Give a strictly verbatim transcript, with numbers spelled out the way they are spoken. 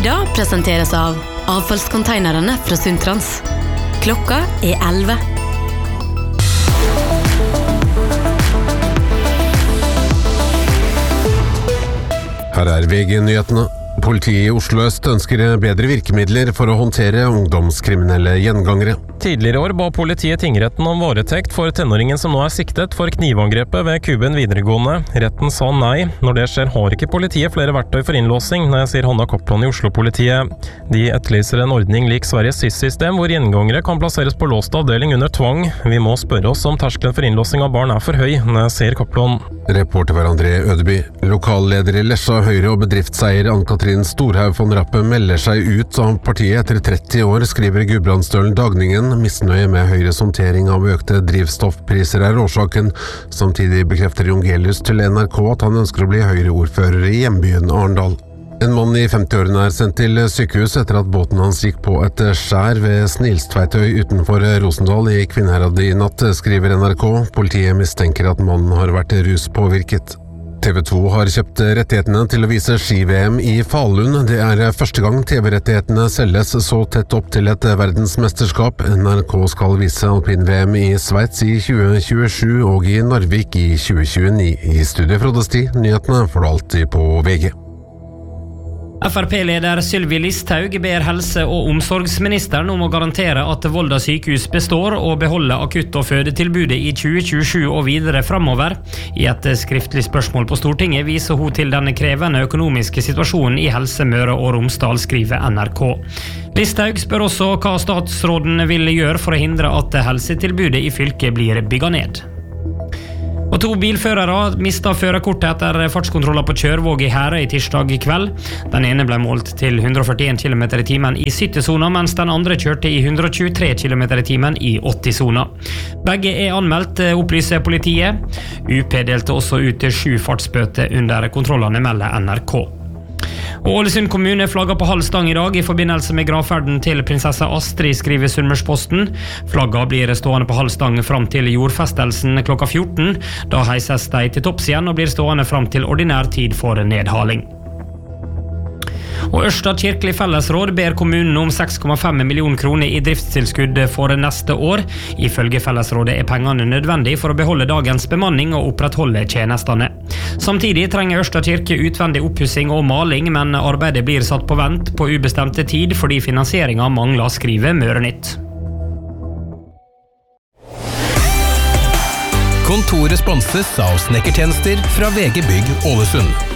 Sida presenteres av avfallskonteinerne fra Suntrans. Klokka er elleve. Her er V G-nyhetene. Politiet i Oslo Øst ønsker bedre virkemidler for å håndtere ungdomskriminelle gjengangere. Tidligere år ba politiet tingretten om varetekt for tenåringen som nå er siktet for knivangrepet ved Kuben videregående. Retten sa nei. Når det skjer har ikke politiet flere verktøy for innlåsing, sier Hanna Koppland i Oslo-politiet. De etterlyser en ordning lik Sveriges S I S-system, hvor gjengangere kan plasseres på låst avdeling under tvang. Vi må spørre oss om terskelen for innlåsing av barn er for høy, sier Koppland. Reporter var André Ødeby. Lokalleder i Lesja Høyre og bedriftseier Ann-Katrin Storhaug von Rappe melder seg ut av partiet etter tretti år, skriver Gudbrandsdølen Dagningen. Misnøye med Høyres håndtering av økte drivstoffpriser er årsaken. Samtidig bekrefter Jongelius til N R K at han ønsker å bli Høyre-ordfører i hjembyen Arendal. En mann i femti-årene er sendt til sykehus etter at båten hans gikk på et skjær ved Snilstveitøy utenfor Rosendal i Kvinnherad i natt, skriver N R K. Politiet mistenker at mannen har vært ruspåvirket. T V to har kjøpt rettighetene til å vise ski-V M i Falun. Det er første gang T V-rettighetene selges så tett opp til et verdensmesterskap. N R K skal vise alpin-V M i Sveits i tjue tjuesju og i Narvik i tjue tjueni. I studiet Frode Sti, nyhetene får du alltid på V G. F R P-leder Sylvi Listhaug ber helse- og omsorgsministeren om å garantere at Volda sykehus består og beholder akutt- og fødetilbudet i tjue tjuesju og videre fremover. I et skriftlig spørsmål på Stortinget viser hun til den krevende økonomiske situasjonen i Helse Møre og Romsdal, skriver N R K. Listhaug spør også hva statsråden vil gjøre for å hindre at helsetilbudet i fylket blir bygget ned. Og to bilførere mistet førerkortet etter fartskontroller på Kjørvåg i Herøy tirsdag i kveld. Den ene ble målt til hundre og førtien kilometer i timen i sytti-sona, mens den andre kjørte i hundre og tjuetre kilometer i timen i åtti-sona. Begge er anmeldt, opplyser politiet. U P delte også ut sju fartsbøter under kontrollene, melder N R K. Og Ålesund kommune flagget på halv stang i dag i forbindelse med gravferden til prinsesse Astrid, skriver Sunnmørsposten. Flagget blir stående på halv stang fram til jordfestelsen klokka fjorten. Da heises de til topps igjen og blir stående fram til ordinær tid for nedhaling. Og Ørstad kirkelig fellesråd ber kommunen om seks komma fem millioner kroner i driftstilskudd for neste år. Ifølge fellesrådet er pengene nødvendig for å beholde dagens bemanning og opprettholde tjenestene. Samtidig trenger Ørstad kirke utvendig oppussing og maling, men arbeidet blir satt på vent på ubestemte tid fordi finansieringen mangler, skriver Mørenytt. Kontoret sponses av snekkertjenester fra V G Bygg Ålesund.